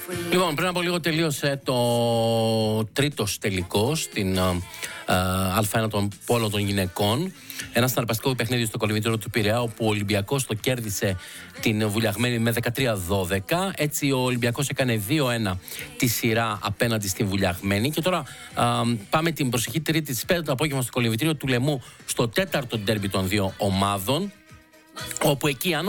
Λοιπόν, πριν από λίγο τελείωσε το τρίτος τελικός στην Α1 των πόλων των γυναικών. Ένα συναρπαστικό παιχνίδι στο κολυμβητήριο του Πειραιά, όπου ο Ολυμπιακός το κέρδισε την Βουλιαγμένη με 13-12. Έτσι ο Ολυμπιακός έκανε 2-1 τη σειρά απέναντι στην Βουλιαγμένη. Και τώρα πάμε την προσεχή Τρίτη στις 5 το απόγευμα στο κολυμβητήριο του Λεμού, στο τέταρτο ντέρμπι των δύο ομάδων, όπου εκεί